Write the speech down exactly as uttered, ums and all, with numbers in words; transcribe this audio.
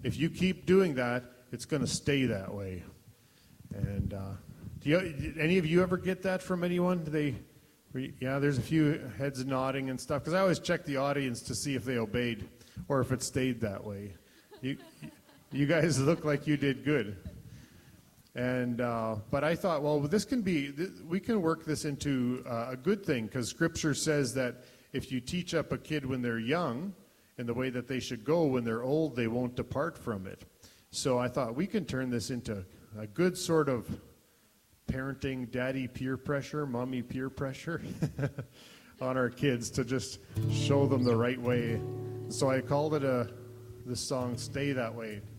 if you keep doing that, it's going to stay that way. And uh, do you, did any of you ever get that from anyone? Do they, yeah, there's a few heads nodding and stuff, because I always check the audience to see if they obeyed or if it stayed that way. You, you guys look like you did good. And uh, but I thought, well, this can be, we can work this into uh, a good thing, because Scripture says that if you teach up a kid when they're young in the way that they should go, when they're old, they won't depart from it. So I thought we can turn this into a good sort of parenting, daddy peer pressure, mommy peer pressure on our kids to just show them the right way. So I called it a this song, Stay That Way.